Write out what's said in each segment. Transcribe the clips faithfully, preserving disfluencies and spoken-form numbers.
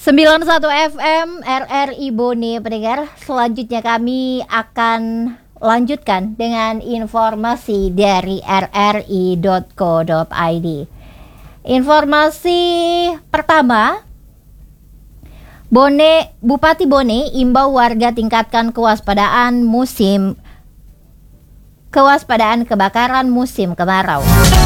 sembilan puluh satu F M R R I Bone pendengar. Selanjutnya kami akan lanjutkan dengan informasi dari r r i dot co dot i d. Informasi pertama, Bone, Bupati Bone imbau warga tingkatkan kewaspadaan musim kewaspadaan kebakaran musim kemarau.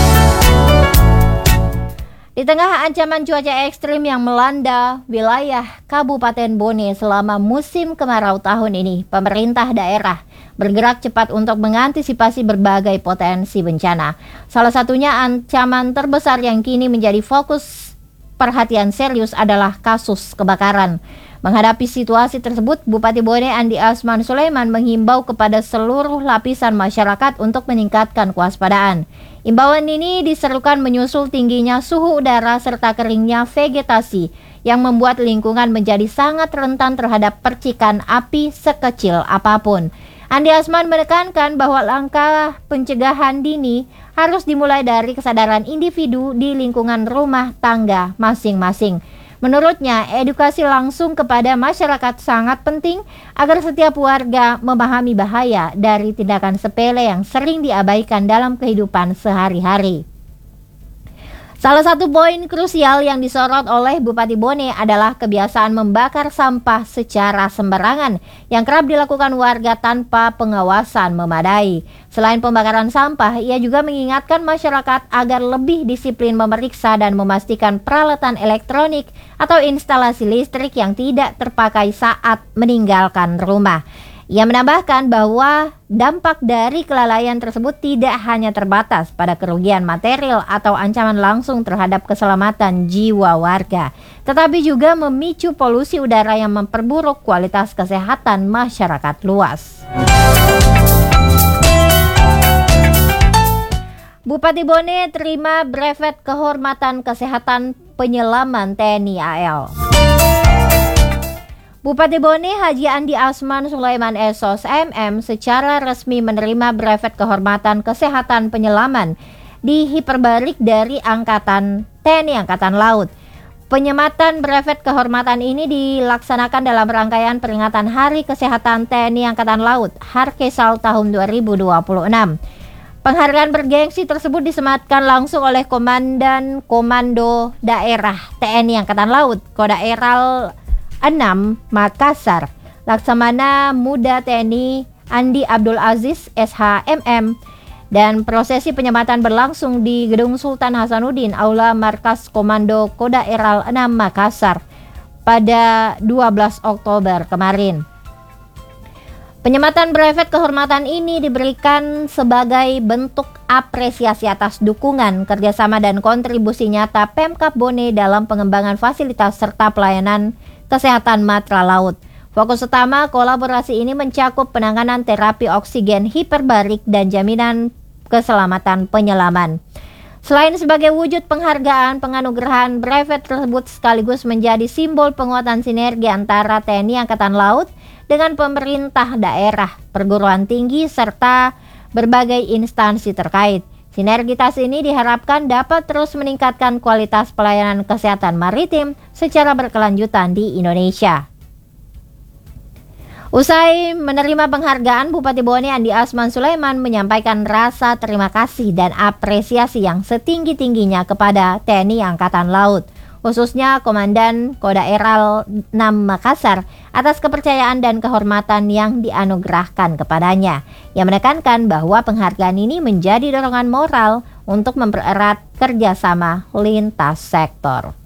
Di tengah ancaman cuaca ekstrim yang melanda wilayah Kabupaten Bone selama musim kemarau tahun ini, pemerintah daerah bergerak cepat untuk mengantisipasi berbagai potensi bencana. Salah satunya ancaman terbesar yang kini menjadi fokus perhatian serius adalah kasus kebakaran. Menghadapi situasi tersebut, Bupati Bone Andi Asman Sulaiman menghimbau kepada seluruh lapisan masyarakat untuk meningkatkan kewaspadaan. Imbauan ini diserukan menyusul tingginya suhu udara serta keringnya vegetasi yang membuat lingkungan menjadi sangat rentan terhadap percikan api sekecil apapun. Andi Asman menekankan bahwa langkah pencegahan dini harus dimulai dari kesadaran individu di lingkungan rumah tangga masing-masing. Menurutnya, edukasi langsung kepada masyarakat sangat penting agar setiap warga memahami bahaya dari tindakan sepele yang sering diabaikan dalam kehidupan sehari-hari. Salah satu poin krusial yang disorot oleh Bupati Bone adalah kebiasaan membakar sampah secara sembarangan yang kerap dilakukan warga tanpa pengawasan memadai. Selain pembakaran sampah, ia juga mengingatkan masyarakat agar lebih disiplin memeriksa dan memastikan peralatan elektronik atau instalasi listrik yang tidak terpakai saat meninggalkan rumah. Ia menambahkan bahwa dampak dari kelalaian tersebut tidak hanya terbatas pada kerugian material atau ancaman langsung terhadap keselamatan jiwa warga, tetapi juga memicu polusi udara yang memperburuk kualitas kesehatan masyarakat luas. Bupati Bone terima brevet kehormatan kesehatan penyelaman T N I A L. Bupati Bone Haji Andi Asman Sulaiman S O S M M secara resmi menerima brevet kehormatan kesehatan penyelaman di hiperbarik dari Angkatan T N I Angkatan Laut. Penyematan brevet kehormatan ini dilaksanakan dalam rangkaian peringatan Hari Kesehatan T N I Angkatan Laut Harkesal tahun dua ribu dua puluh enam. Penghargaan bergengsi tersebut disematkan langsung oleh Komandan Komando Daerah T N I Angkatan Laut Kodaeral enam Makassar, Laksamana Muda T N I Andi Abdul Aziz S H M M, dan prosesi penyematan berlangsung di Gedung Sultan Hasanuddin Aula Markas Komando Kodaeral enam Makassar pada dua belas Oktober kemarin. Penyematan brevet kehormatan ini diberikan sebagai bentuk apresiasi atas dukungan, kerjasama dan kontribusi nyata Pemkab Bone dalam pengembangan fasilitas serta pelayanan kesehatan matra laut. Fokus utama kolaborasi ini mencakup penanganan terapi oksigen hiperbarik dan jaminan keselamatan penyelaman. Selain sebagai wujud penghargaan, penganugerahan brevet tersebut sekaligus menjadi simbol penguatan sinergi antara T N I Angkatan Laut dengan pemerintah daerah, perguruan tinggi, serta berbagai instansi terkait. Sinergitas ini diharapkan dapat terus meningkatkan kualitas pelayanan kesehatan maritim secara berkelanjutan di Indonesia. Usai menerima penghargaan, Bupati Bone Andi Asman Sulaiman menyampaikan rasa terima kasih dan apresiasi yang setinggi-tingginya kepada T N I Angkatan Laut, khususnya Komandan Kodaeral enam Makassar atas kepercayaan dan kehormatan yang dianugerahkan kepadanya. Ia menekankan bahwa penghargaan ini menjadi dorongan moral untuk mempererat kerjasama lintas sektor.